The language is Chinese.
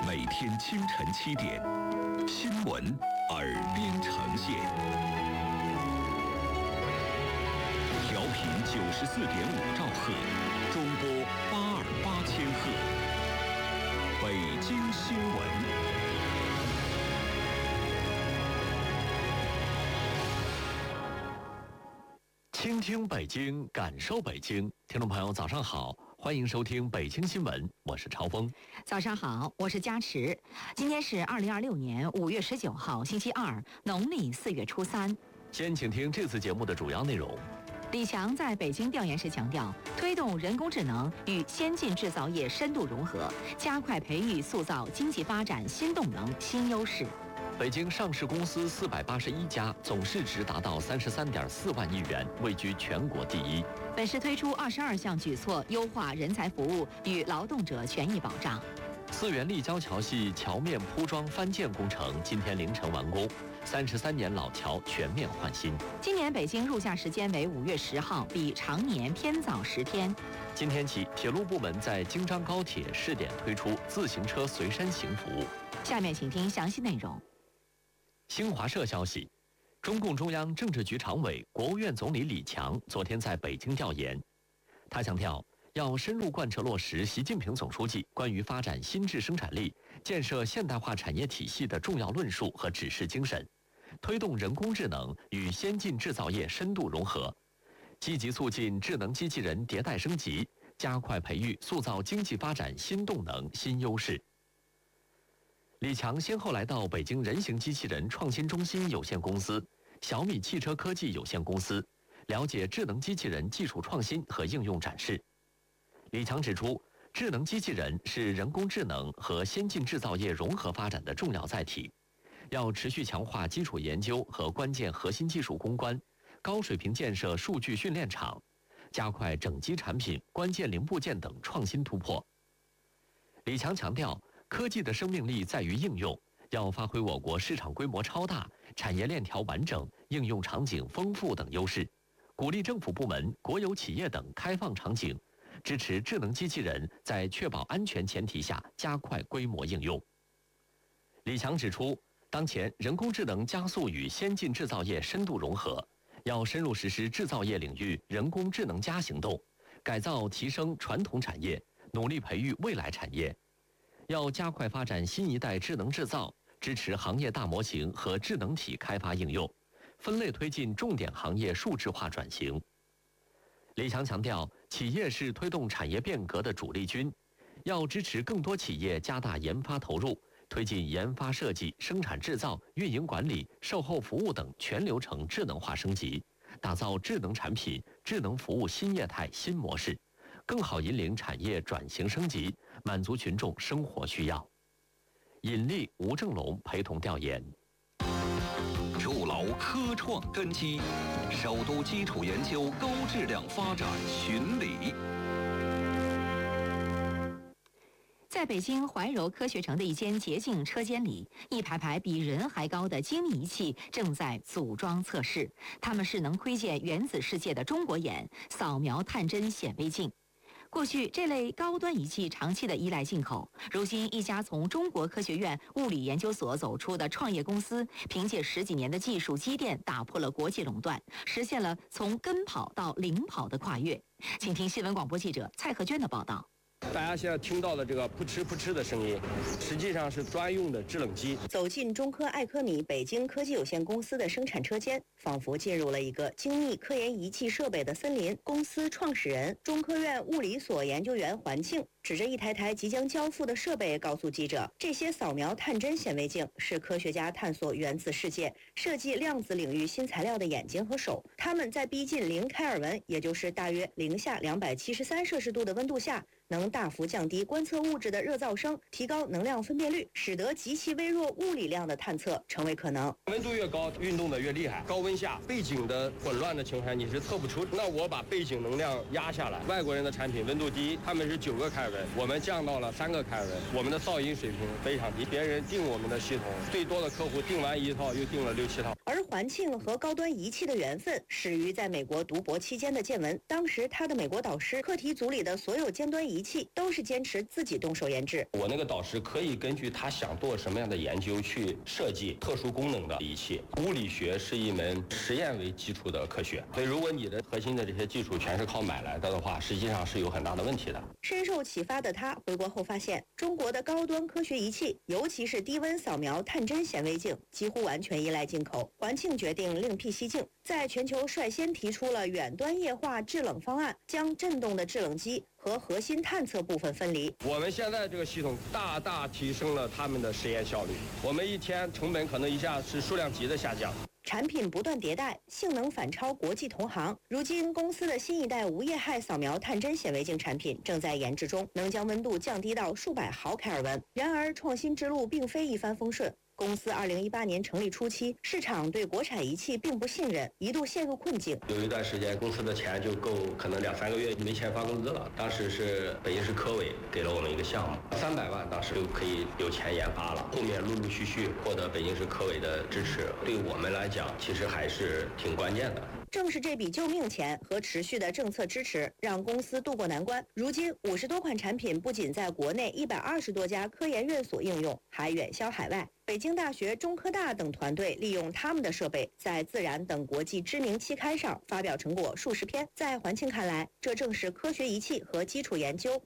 每天清晨7点，新闻耳边呈现。调频94.5兆赫，中波828千赫。北京新闻。 倾听北京，感受北京。听众朋友，早上好，欢迎收听北京新闻，我是超峰。 早上好，我是佳池。今天是2026年5月19号，星期二，农历4月初3。 先请听这次节目的主要内容。 李强在北京调研时强调，推动人工智能与先进制造业深度融合，加快培育塑造经济发展新动能、新优势。 北京上市公司481家，总市值达到33.4万亿元，位居全国第一。 本市推出22项举措，优化人才服务与劳动者权益保障。 泗源立交桥系桥面铺装翻建工程今天凌晨完工，33年老桥全面换新。 今年北京入夏时间为5月10号，比常年偏早10天。 今天起，铁路部门在京张高铁试点推出自行车随身行服务。 下面请听详细内容。 新华社消息，中共中央政治局常委、国务院总理李强昨天在北京调研。他强调，要深入贯彻落实习近平总书记关于发展新质生产力、建设现代化产业体系的重要论述和指示精神，推动人工智能与先进制造业深度融合，积极促进智能机器人迭代升级，加快培育塑造经济发展新动能、新优势。李强先后来到北京人形机器人创新中心有限公司、小米汽车科技有限公司，了解智能机器人技术创新和应用展示。李强指出，智能机器人是人工智能和先进制造业融合发展的重要载体，要持续强化基础研究和关键核心技术攻关，高水平建设数据训练场，加快整机产品、关键零部件等创新突破。李强强调，科技的生命力在于应用，要发挥我国市场规模超大、产业链条完整、应用场景丰富等优势，鼓励政府部门、国有企业等开放场景，支持智能机器人在确保安全前提下加快规模应用。李强指出，当前人工智能加速与先进制造业深度融合，要深入实施制造业领域人工智能+行动，改造提升传统产业，努力培育未来产业。要加快发展新一代智能制造，支持行业大模型和智能体开发应用，分类推进重点行业数字化转型。李强强调，企业是推动产业变革的主力军，要支持更多企业加大研发投入，推进研发设计、生产制造、运营管理、售后服务等全流程智能化升级，打造智能产品、智能服务新业态新模式，更好引领产业转型升级，满足群众生活需要。尹力、吴正龙陪同调研。 筑牢科创根基，首都基础研究高质量发展巡礼。 在北京怀柔科学城的一间洁净车间里，一排排比人还高的精密仪器正在组装测试。它们是能窥见原子世界的中国眼——扫描探针显微镜。过去，这类高端仪器长期的依赖进口。如今，一家从中国科学院物理研究所走出的创业公司，凭借10几年的技术积淀，打破了国际垄断，实现了从跟跑到领跑的跨越。请听新闻广播记者蔡和娟的报道。 大家现在听到的这个扑哧扑哧的声音，实际上是专用的制冷机。 走进中科艾科米北京科技有限公司的生产车间，仿佛进入了一个精密科研仪器设备的森林。公司创始人、中科院物理所研究员环庆指着一台台即将交付的设备，告诉记者，这些扫描探针显微镜是科学家探索原子世界、设计量子领域新材料的眼睛和手。他们在逼近0开尔文，也就是大约零下273摄氏度的温度下，能大幅降低观测物质的热噪声，提高能量分辨率，使得极其微弱物理量的探测成为可能。 温度越高，运动的越厉害。高温下背景的混乱的情况下，你是测不出。那我把背景能量压下来。外国人的产品温度低，他们是9个开尔文，我们降到了3个开尔文。我们的噪音水平非常低，别人订我们的系统，最多的客户订完1套又订了6、7套。 而环庆和高端仪器的缘分始于在美国读博期间的见闻。当时他的美国导师课题组里的所有尖端仪仪器都是坚持自己动手研制。 我那个导师可以根据他想做什么样的研究去设计特殊功能的仪器。物理学是一门实验为基础的科学，所以如果你的核心的这些技术全是靠买来的话，实际上是有很大的问题的。 深受启发的他回国后发现，中国的高端科学仪器，尤其是低温扫描探针显微镜，几乎完全依赖进口。环庆决定另辟蹊径，在全球率先提出了远端液化制冷方案，将震动的制冷机和核心探测部分分离。 我们现在这个系统大大提升了他们的实验效率，我们一天成本可能一下是数量级的下降。 产品不断迭代，性能反超国际同行。如今，公司的新一代无液氦扫描探针显微镜产品正在研制中，能将温度降低到数百毫开尔文。然而，创新之路并非一帆风顺。公司2018年成立初期，市场对国产仪器并不信任，一度陷入困境。 有一段时间，公司的钱就够可能2-3个月没钱发工资了。当时是北京市科委给了我们一个项目，300万，当时就可以有钱研发了。后面陆陆续续获得北京市科委的支持，对我们来讲，其实还是挺关键的。 正是这笔救命钱和持续的政策支持，让公司渡过难关。如今，50多款产品不仅在国内120多家科研院所应用，还远销海外。北京大学、中科大等团队利用他们的设备，在《自然》等国际知名期刊上发表成果数十篇。在环庆看来，这正是科学仪器和基础研究